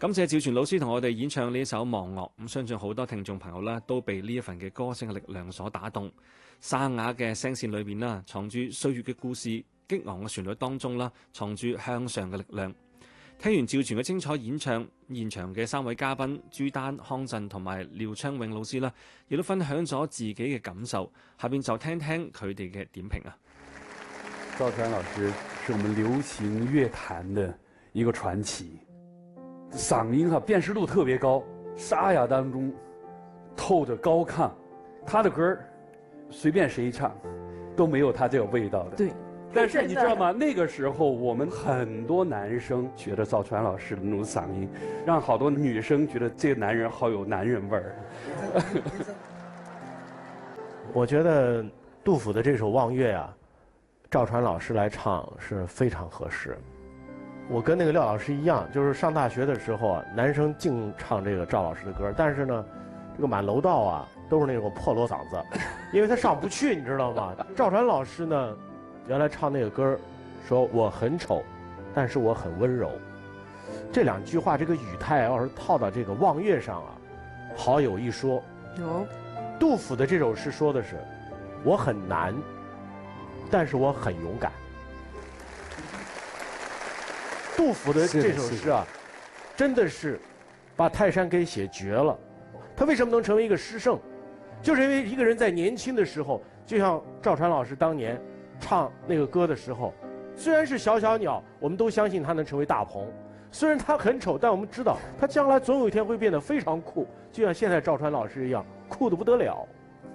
感謝趙傳老師同我哋演唱呢首《忘樂》，咁相信好多聽眾朋友咧都被呢一份嘅歌聲嘅力量所打動。沙啞嘅聲線裏邊啦，藏住歲月嘅故事；激昂嘅旋律當中啦，藏住向上嘅力量。聽完趙傳嘅精彩演唱，現場嘅3位嘉賓朱丹、康震同埋廖昌永老師啦，亦都分享咗自己嘅感受。下邊就聽聽佢哋嘅點評啊。 趙傳老師是我們流行樂壇的一個傳奇。嗓音辨識度特別高，沙啞當中透着高亢，他的歌隨便誰唱都沒有他這個味道的。 對， 但是你知道嗎？那個時候我們很多男生覺得趙傳老師的那種嗓音，讓好多女生覺得這個男人好有男人味兒。 我覺得杜甫的這首《望月》啊，趙傳老師來唱是非常合適。我跟那個廖老師一樣，就是上大學的時候啊，男生淨唱這個趙老師的歌，但是呢，這個滿樓道啊都是那種破鑼嗓子，因為他上不去，你知道嗎？趙傳老師呢，原來唱那個歌，說我很醜，但是我很溫柔。這兩句話，這個語態要是套到這個望月上啊，好有一說。 有。 杜甫的這首詩說的是，我很難，但是我很勇敢。杜甫的這首詩啊，真的是把泰山給寫絕了。他為什麼能成為一個詩聖？就是因為一個人在年輕的時候，就像趙傳老師當年唱那個歌的時候，雖然是小小鳥，我們都相信他能成為大鵬。雖然他很醜，但我們知道他將來總有一天會變得非常酷，就像現在趙傳老師一樣，酷得不得了。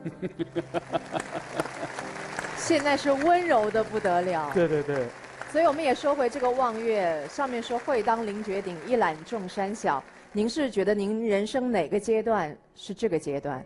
現在是溫柔的不得了。 對對對。 所以我們也說回這個望月，上面說會當凌絕頂，一覽眾山小。您是覺得您人生哪個階段是這個階段？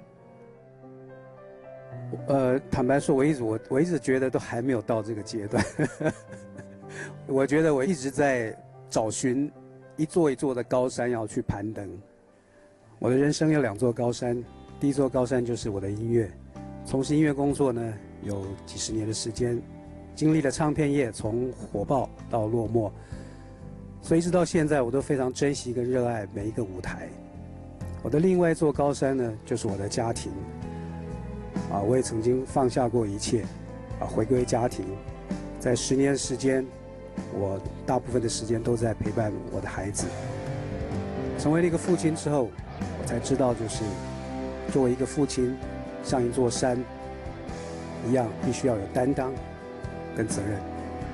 坦白說，我一直覺得都還沒有到這個階段。我覺得我一直在找尋一座一座的高山要去攀登。我的人生有2座高山，第一座高山就是我的音樂。從事音樂工作呢，有幾十年的時間。經歷了唱片業從火爆到落寞，所以一直到現在我都非常珍惜跟熱愛每一個舞台。我的另外一座高山呢，就是我的家庭。我也曾經放下過一切，回歸家庭。在10年時間，我大部分的時間都在陪伴我的孩子。成為了一個父親之後，我才知道，就是作為一個父親，像一座山一樣，必須要有擔當跟責任。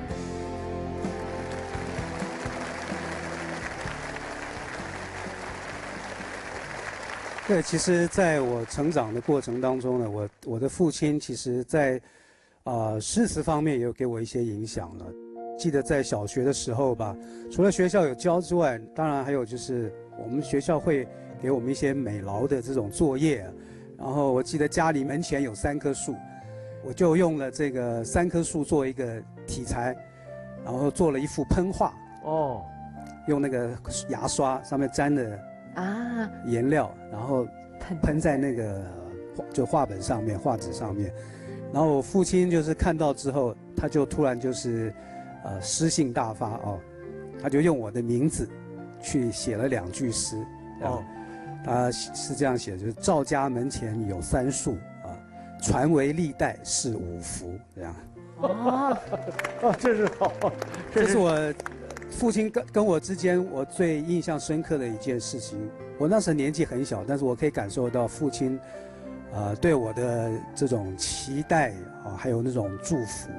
对，其實在我成長的過程當中呢，我的父親其實在詩詞方面也有給我一些影響了。記得在小學的時候吧，除了學校有教之外，當然還有就是我們學校會給我們一些美勞的這種作業。然後我記得家裡門前有3棵樹，我就用了這個3棵樹做一個題材，然後做了一幅噴畫。哦，用那個牙刷上面沾了顏料，然後噴在那個就畫本上面、畫紙上面。然後我父親就是看到之後，他就突然就是詩興大發哦，他就用我的名字去寫了2句詩。哦，他是這樣寫，就是趙家門前有3樹啊，傳為歷代是5福這樣。 這是好， 這是我父親跟我之間我最印象深刻的一件事情。我那時候年紀很小，但是我可以感受到父親對我的這種期待啊，還有那種祝福。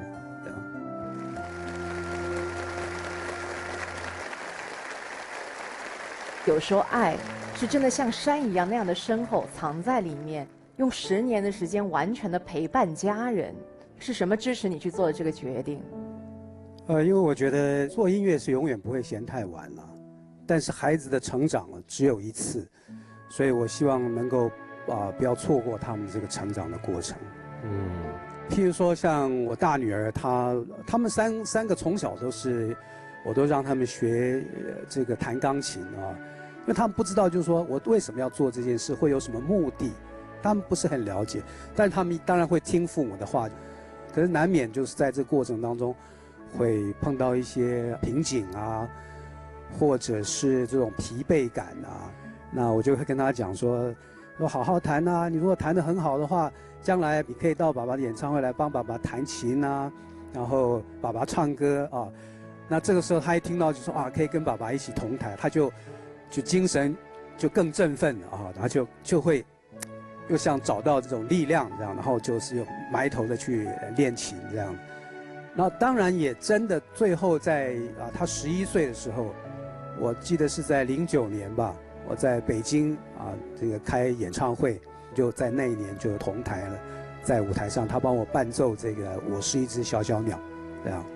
有時候愛是真的像山一樣那樣的深厚，藏在裡面，用10年的時間完全的陪伴家人。是什麼支持你去做的這個決定？ 因為我覺得做音樂是永遠不會嫌太晚了，但是孩子的成長只有一次，所以我希望能夠不要錯過他們這個成長的過程。譬如說像我大女兒，他們三個從小我都讓他們學這個彈鋼琴啊，因為他們不知道就是說我為什麼要做這件事，會有什麼目的，他們不是很了解，但是他們當然會聽父母的話，可是難免就是在這個過程當中會碰到一些瓶頸啊， 或者是这种疲惫感啊，那我就会跟他讲说好好弹啊，你如果弹得很好的话，将来你可以到爸爸的演唱会来帮爸爸弹琴啊，然后爸爸唱歌啊。那这个时候他一听到就说可以跟爸爸一起同台，他就精神就更振奋了啊，然后就会又像找到这种力量这样，然后就是又埋头的去练琴这样。那当然也真的最后在他11岁的时候，我记得是在09年吧，我在北京这个开演唱会，就在那一年就同台了，在舞台上他帮我伴奏这个《我是一只小小鸟》这样。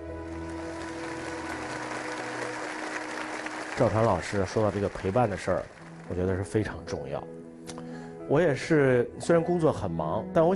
赵传老师说到这个陪伴的事儿，我觉得是非常重要。我也是，虽然工作很忙，但我